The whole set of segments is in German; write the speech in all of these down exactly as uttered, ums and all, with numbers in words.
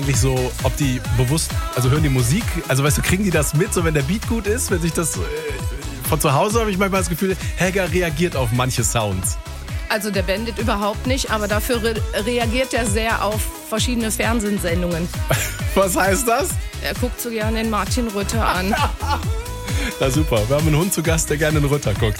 Eigentlich so, ob die bewusst, also hören die Musik, also weißt du, kriegen die das mit, so wenn der Beat gut ist, wenn sich das, äh, von zu Hause habe ich manchmal das Gefühl, Helga reagiert auf manche Sounds. Also der Bandit überhaupt nicht, aber dafür re- reagiert er sehr auf verschiedene Fernsehsendungen. Was heißt das? Er guckt so gerne den Martin Rütter an. Na super, wir haben einen Hund zu Gast, der gerne den Rütter guckt.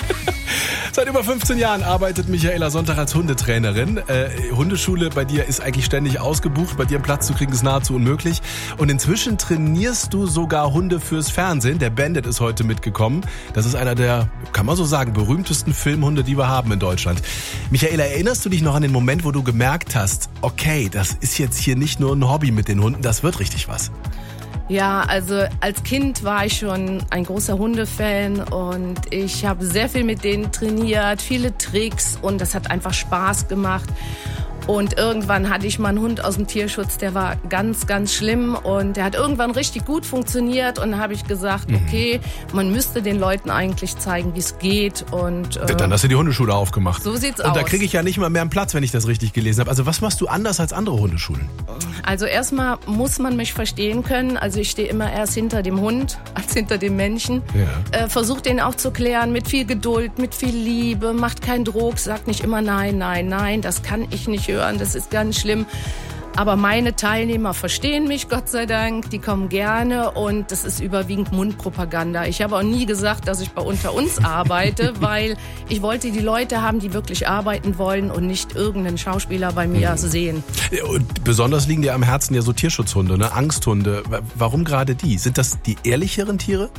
Seit über fünfzehn Jahren arbeitet Michaela Sonntag als Hundetrainerin. Äh, Hundeschule bei dir ist eigentlich ständig ausgebucht. Bei dir einen Platz zu kriegen ist nahezu unmöglich. Und inzwischen trainierst du sogar Hunde fürs Fernsehen. Der Bandit ist heute mitgekommen. Das ist einer der, kann man so sagen, berühmtesten Filmhunde, die wir haben in Deutschland. Michaela, erinnerst du dich noch an den Moment, wo du gemerkt hast, okay, das ist jetzt hier nicht nur ein Hobby mit den Hunden, das wird richtig was? Ja, also als Kind war ich schon ein großer Hundefan und ich habe sehr viel mit denen trainiert, viele Tricks und das hat einfach Spaß gemacht. Und irgendwann hatte ich mal einen Hund aus dem Tierschutz, der war ganz, ganz schlimm und der hat irgendwann richtig gut funktioniert und dann habe ich gesagt, okay, man müsste den Leuten eigentlich zeigen, wie es geht. Und äh, dann hast du die Hundeschule aufgemacht. So sieht's und aus. Und da kriege ich ja nicht mal mehr einen Platz, wenn ich das richtig gelesen habe. Also was machst du anders als andere Hundeschulen? Also erstmal muss man mich verstehen können. Also ich stehe immer erst hinter dem Hund als hinter dem Menschen. Ja. Äh, Versuch den auch zu klären mit viel Geduld, mit viel Liebe, macht keinen Druck, sagt nicht immer nein, nein, nein, das kann ich nicht hören. Das ist ganz schlimm. Aber meine Teilnehmer verstehen mich, Gott sei Dank. Die kommen gerne und das ist überwiegend Mundpropaganda. Ich habe auch nie gesagt, dass ich bei Unter uns arbeite, weil ich wollte die Leute haben, die wirklich arbeiten wollen und nicht irgendeinen Schauspieler bei mir mhm. sehen. Und besonders liegen dir am Herzen ja so Tierschutzhunde, ne? Angsthunde. Warum gerade die? Sind das die ehrlicheren Tiere?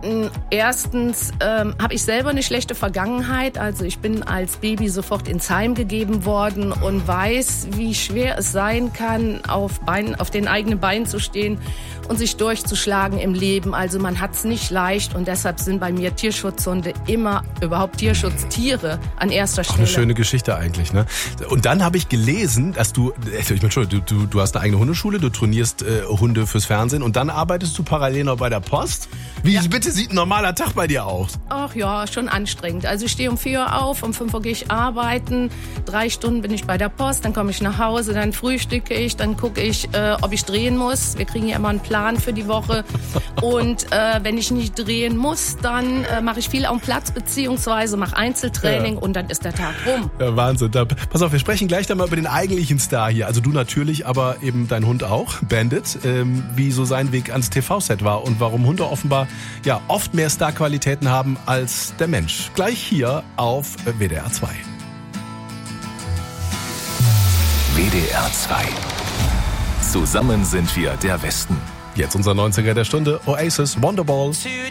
Erstens ähm, habe ich selber eine schlechte Vergangenheit. Also ich bin als Baby sofort ins Heim gegeben worden und weiß, wie schwer es sein kann, auf, Beinen, auf den eigenen Beinen zu stehen und sich durchzuschlagen im Leben. Also man hat es nicht leicht und deshalb sind bei mir Tierschutzhunde immer überhaupt Tierschutztiere an erster Stelle. Auch eine schöne Geschichte eigentlich, ne? Und dann habe ich gelesen, dass du, ich meine, du, du, du hast eine eigene Hundeschule, du trainierst äh, Hunde fürs Fernsehen und dann arbeitest du parallel noch bei der Post. Wie ja. bitte sieht ein normaler Tag bei dir aus? Ach ja, schon anstrengend. Also ich stehe um vier Uhr auf, um fünf Uhr gehe ich arbeiten, drei Stunden bin ich bei der Post, dann komme ich nach Hause, dann frühstücke ich, dann gucke ich, äh, ob ich drehen muss. Wir kriegen ja immer einen Plan für die Woche. Und äh, wenn ich nicht drehen muss, dann äh, mache ich viel am Platz, beziehungsweise mache Einzeltraining ja. und dann ist der Tag rum. Ja, Wahnsinn. Da, pass auf, wir sprechen gleich dann mal über den eigentlichen Star hier. Also du natürlich, aber eben dein Hund auch, Bandit. Ähm, wie so sein Weg ans T V-Set war und warum Hunde offenbar ja oft mehr Starqualitäten haben als der Mensch. Gleich hier auf W D R zwei. W D R zwei. Zusammen sind wir der Westen. Jetzt unser neunziger der Stunde, Oasis, Wonderball.